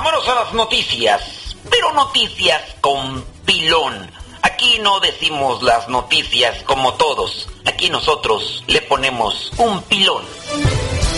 Vámonos a las noticias, pero noticias con pilón. Aquí no decimos las noticias como todos, aquí nosotros le ponemos un pilón.